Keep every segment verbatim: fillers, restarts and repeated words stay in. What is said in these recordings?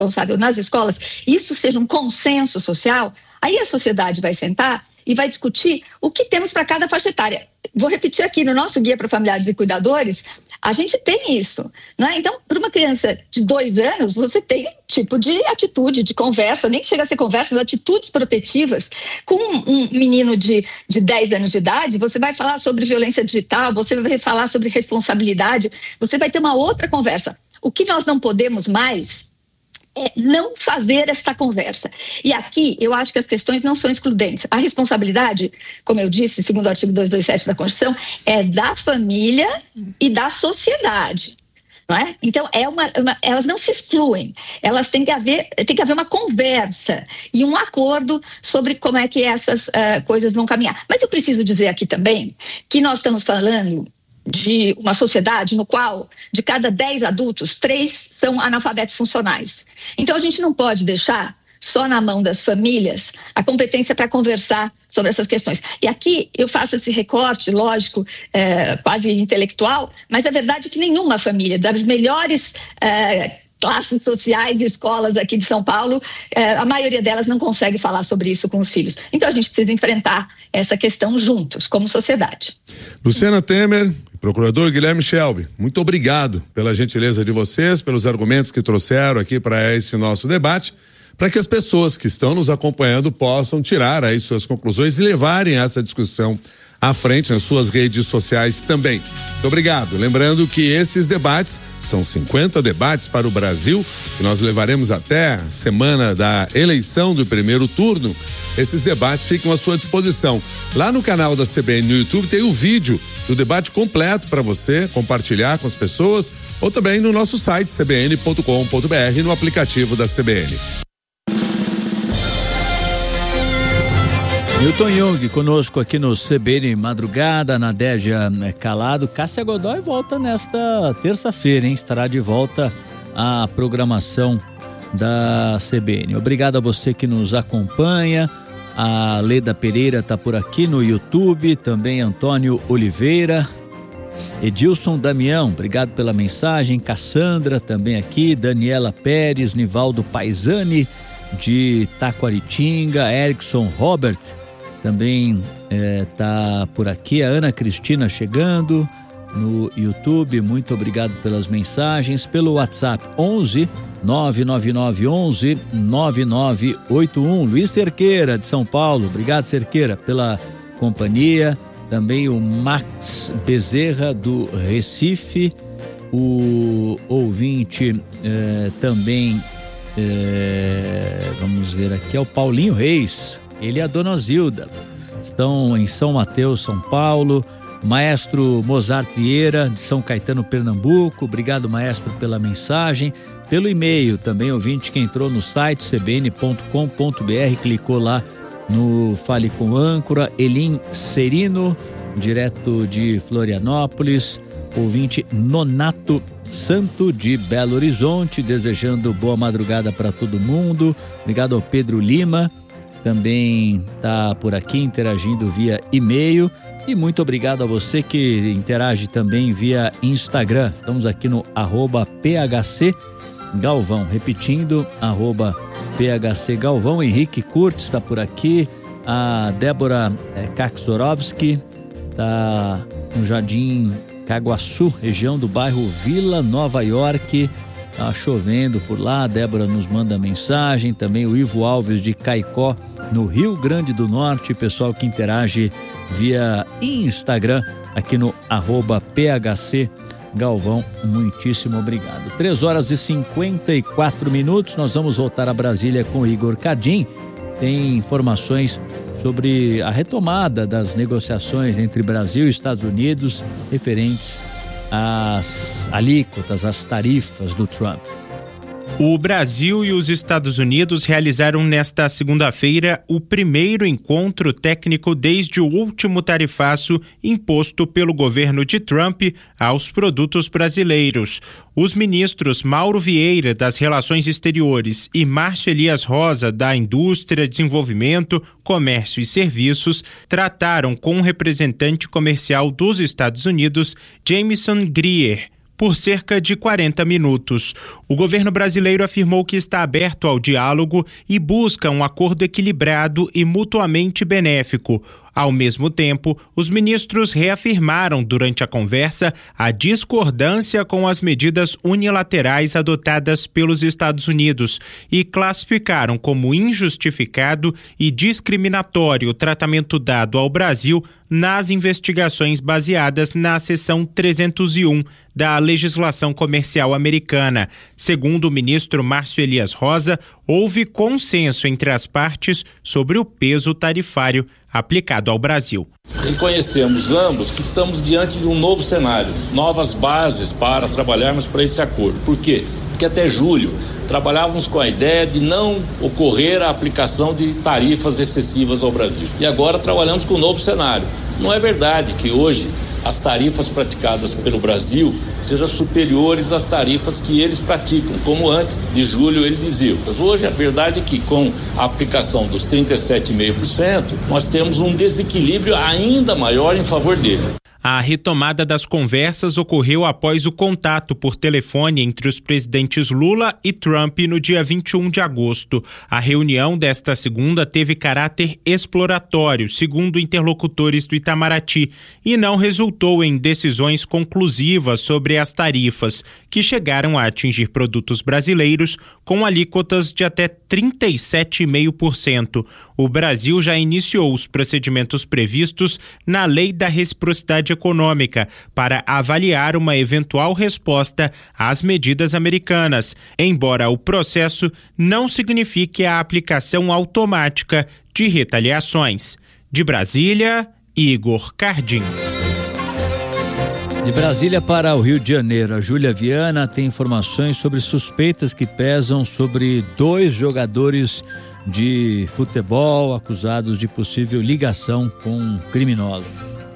responsável nas escolas, isso seja um consenso social, aí a sociedade vai sentar e vai discutir o que temos para cada faixa etária. Vou repetir aqui, no nosso Guia para Familiares e Cuidadores, a gente tem isso, né? Então, para uma criança de dois anos, você tem um tipo de atitude, de conversa, nem chega a ser conversa, mas atitudes protetivas. Com um menino de, de dez anos de idade, você vai falar sobre violência digital, você vai falar sobre responsabilidade, você vai ter uma outra conversa. O que nós não podemos mais é não fazer esta conversa. E aqui, eu acho que as questões não são excludentes. A responsabilidade, como eu disse, segundo o artigo duzentos e vinte e sete da Constituição, é da família e da sociedade. Não é? Então, é uma, uma, elas não se excluem. Elas têm que haver, tem que haver uma conversa e um acordo sobre como é que essas uh, coisas vão caminhar. Mas eu preciso dizer aqui também que nós estamos falando de uma sociedade no qual, de cada dez adultos, três são analfabetos funcionais. Então, a gente não pode deixar só na mão das famílias a competência para conversar sobre essas questões. E aqui eu faço esse recorte, lógico, é, quase intelectual, mas é verdade que nenhuma família, das melhores é, classes sociais e escolas aqui de São Paulo, eh, a maioria delas não consegue falar sobre isso com os filhos. Então a gente precisa enfrentar essa questão juntos, como sociedade. Luciana Temer, procurador Guilherme Shelby, muito obrigado pela gentileza de vocês, pelos argumentos que trouxeram aqui para esse nosso debate, para que as pessoas que estão nos acompanhando possam tirar aí suas conclusões e levarem essa discussão à frente nas suas redes sociais também. Muito obrigado. Lembrando que esses debates são cinquenta debates para o Brasil, que nós levaremos até a semana da eleição do primeiro turno. Esses debates ficam à sua disposição. Lá no canal da C B N no YouTube tem o vídeo do debate completo para você compartilhar com as pessoas, ou também no nosso site c b n ponto com ponto b r, no aplicativo da C B N. Milton Jung conosco aqui no C B N Madrugada, Nadégia Calado. Cássia Godoy volta nesta terça-feira, hein? Estará de volta à programação da C B N. Obrigado a você que nos acompanha. A Leda Pereira está por aqui no YouTube, também Antônio Oliveira, Edilson Damião, obrigado pela mensagem. Cassandra também aqui, Daniela Pérez, Nivaldo Paisani de Taquaritinga, Erickson Robert também está é, por aqui, a Ana Cristina chegando no YouTube, muito obrigado pelas mensagens, pelo WhatsApp onze nove nove nove onze nove nove oito um, Luiz Cerqueira de São Paulo, obrigado Cerqueira pela companhia, também o Max Bezerra do Recife, o ouvinte é, também é, vamos ver aqui, é o Paulinho Reis, ele e a dona Zilda estão em São Mateus, São Paulo. Maestro Mozart Vieira de São Caetano, Pernambuco, obrigado maestro pela mensagem, pelo e-mail também, ouvinte que entrou no site c b n ponto com ponto b r, clicou lá no Fale com Âncora. Elim Serino, direto de Florianópolis, ouvinte Nonato Santo de Belo Horizonte, desejando boa madrugada para todo mundo. Obrigado ao Pedro Lima, também está por aqui interagindo via e-mail. E muito obrigado a você que interage também via Instagram. Estamos aqui no arroba P H C Galvão, repetindo, arroba P H C Galvão. Henrique Curtis está por aqui, a Débora é, Kaksorovski está no Jardim Caguaçu, região do bairro Vila Nova York. Tá chovendo por lá, a Débora nos manda mensagem, também o Ivo Alves de Caicó, no Rio Grande do Norte, pessoal que interage via Instagram, aqui no arroba P H C Galvão, muitíssimo obrigado. três horas e cinquenta e quatro minutos, nós vamos voltar a Brasília com o Igor Cadim, tem informações sobre a retomada das negociações entre Brasil e Estados Unidos referentes às alíquotas, às tarifas do Trump. O Brasil e os Estados Unidos realizaram nesta segunda-feira o primeiro encontro técnico desde o último tarifaço imposto pelo governo de Trump aos produtos brasileiros. Os ministros Mauro Vieira, das Relações Exteriores, e Márcio Elias Rosa, da Indústria, Desenvolvimento, Comércio e Serviços, trataram com o representante comercial dos Estados Unidos, Jameson Greer. por cerca de quarenta minutos. O governo brasileiro afirmou que está aberto ao diálogo e busca um acordo equilibrado e mutuamente benéfico. Ao mesmo tempo, os ministros reafirmaram durante a conversa a discordância com as medidas unilaterais adotadas pelos Estados Unidos e classificaram como injustificado e discriminatório o tratamento dado ao Brasil nas investigações baseadas na seção trezentos e um da legislação comercial americana. Segundo o ministro Márcio Elias Rosa, houve consenso entre as partes sobre o peso tarifário aplicado ao Brasil. Reconhecemos ambos que estamos diante de um novo cenário, novas bases para trabalharmos para esse acordo. Por quê? Porque até julho trabalhávamos com a ideia de não ocorrer a aplicação de tarifas excessivas ao Brasil. E agora trabalhamos com um novo cenário. Não é verdade que hoje as tarifas praticadas pelo Brasil sejam superiores às tarifas que eles praticam, como antes de julho eles diziam. Mas hoje a verdade é que com a aplicação dos trinta e sete vírgula cinco por cento, nós temos um desequilíbrio ainda maior em favor deles. A retomada das conversas ocorreu após o contato por telefone entre os presidentes Lula e Trump no dia vinte e um de agosto. A reunião desta segunda teve caráter exploratório, segundo interlocutores do Itamaraty, e não resultou em decisões conclusivas sobre as tarifas, que chegaram a atingir produtos brasileiros com alíquotas de até trinta e sete vírgula cinco por cento. O Brasil já iniciou os procedimentos previstos na Lei da Reciprocidade Econômica para avaliar uma eventual resposta às medidas americanas, embora o processo não signifique a aplicação automática de retaliações. De Brasília, Igor Cardim. De Brasília para o Rio de Janeiro, a Júlia Viana tem informações sobre suspeitas que pesam sobre dois jogadores de futebol acusados de possível ligação com criminosos.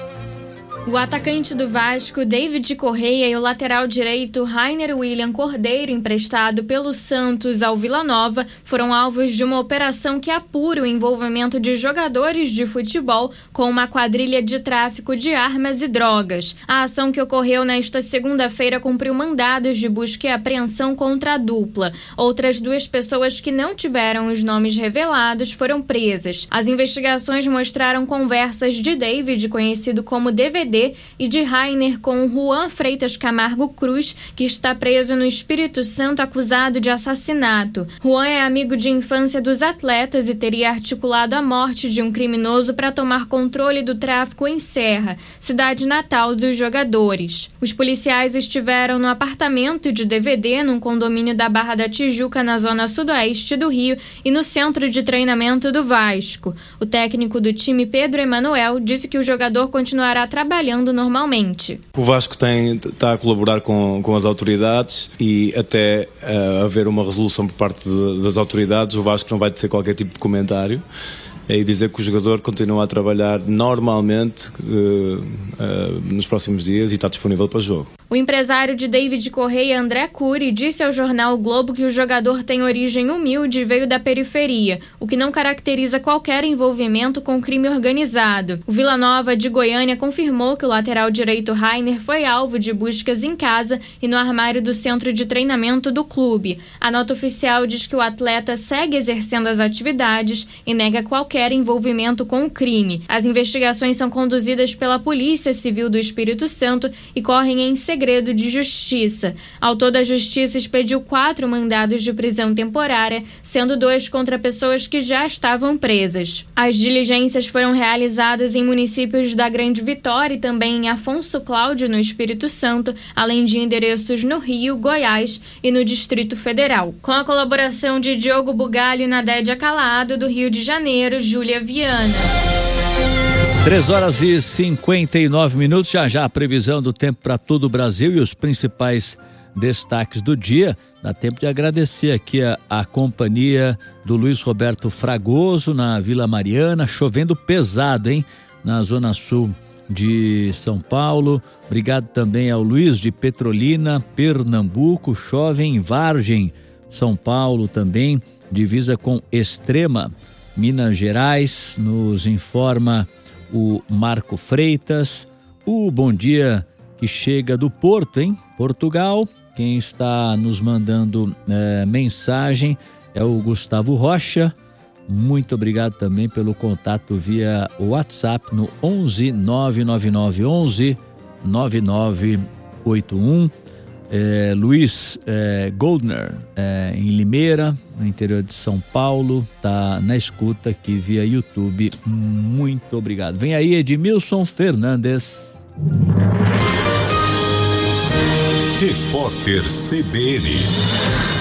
O atacante do Vasco, David Correia, e o lateral direito, Rainer William Cordeiro, emprestado pelo Santos ao Vila Nova, foram alvos de uma operação que apura o envolvimento de jogadores de futebol com uma quadrilha de tráfico de armas e drogas. A ação, que ocorreu nesta segunda-feira, cumpriu mandados de busca e apreensão contra a dupla. Outras duas pessoas que não tiveram os nomes revelados foram presas. As investigações mostraram conversas de David, conhecido como D V D, e de Rainer com Juan Freitas Camargo Cruz, que está preso no Espírito Santo acusado de assassinato. Juan é amigo de infância dos atletas e teria articulado a morte de um criminoso para tomar controle do tráfico em Serra, cidade natal dos jogadores. Os policiais estiveram no apartamento de D V D, num condomínio da Barra da Tijuca, na zona sudoeste do Rio, e no centro de treinamento do Vasco. O técnico do time, Pedro Emanuel, disse que o jogador continuará trabalhando normalmente. O Vasco tem, está a colaborar com, com as autoridades e até uh, haver uma resolução por parte de, das autoridades, o Vasco não vai ter qualquer tipo de comentário e dizer que o jogador continua a trabalhar normalmente uh, uh, nos próximos dias e está disponível para o jogo. O empresário de David Correia, André Cury, disse ao jornal o Globo que o jogador tem origem humilde e veio da periferia, o que não caracteriza qualquer envolvimento com crime organizado. O Vila Nova de Goiânia confirmou que o lateral direito Rainer foi alvo de buscas em casa e no armário do centro de treinamento do clube. A nota oficial diz que o atleta segue exercendo as atividades e nega qualquer envolvimento com o crime. As investigações são conduzidas pela Polícia Civil do Espírito Santo e correm em segredo de justiça. Ao todo, a justiça expediu quatro mandados de prisão temporária, sendo dois contra pessoas que já estavam presas. As diligências foram realizadas em municípios da Grande Vitória e também em Afonso Cláudio, no Espírito Santo, além de endereços no Rio, Goiás e no Distrito Federal. Com a colaboração de Diogo Bugalho e Nadédia Calado, do Rio de Janeiro, Júlia Viana. três horas e cinquenta e nove minutos, já já a previsão do tempo para todo o Brasil e os principais destaques do dia. Dá tempo de agradecer aqui a, a companhia do Luiz Roberto Fragoso na Vila Mariana, chovendo pesado, hein? Na zona sul de São Paulo. Obrigado também ao Luiz de Petrolina, Pernambuco, chove em Vargem, São Paulo também, divisa com Extrema, Minas Gerais, nos informa o Marco Freitas. O bom dia que chega do Porto, hein? Portugal. Quem está nos mandando é, mensagem é o Gustavo Rocha. Muito obrigado também pelo contato via WhatsApp no onze nove nove nove onze nove nove oito um. É, Luiz é, Goldner, é, em Limeira, no interior de São Paulo, tá na escuta aqui via YouTube. Muito obrigado. Vem aí Edmilson Fernandes. Repórter C B N.